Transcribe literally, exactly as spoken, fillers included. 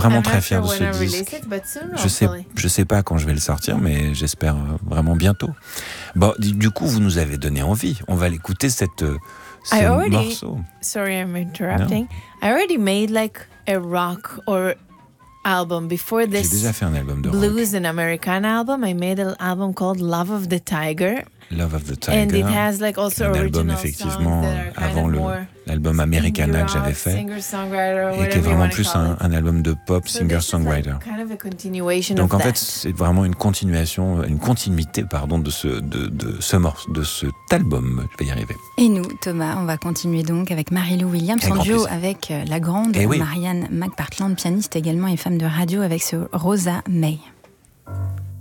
vraiment I'm très not fier sure de ce when I disque. release it, but soon, Je sais, hopefully. je sais pas quand je vais le sortir, mais j'espère euh, vraiment bientôt. Bon, du du coup, vous nous avez donné envie. On va l'écouter cette euh, ce I already- morceau. Sorry, I'm interrupting. I already made like a rock or album before J'ai this déjà fait un album de rock, blues and Americana album. I made an album called Love of the Tiger, Love of the and it Tiger. has like also Un album original effectivement songs that are kind avant of le more l'album Americana que j'avais fait, singer-songwriter, et qui est vraiment plus un, un album de pop singer-songwriter. Kind of a continuation Donc of en fait, that. c'est vraiment une continuation, une continuité, pardon, de ce de, de ce morceau, de cet album. Je vais y arriver. Et nous, Thomas, on va continuer donc avec Mary-Lou Williams, Avec en grand duo plaisir. avec euh, la grande Eh oui. Marianne McPartland, pianiste également et femme de radio, avec ce Rosa May.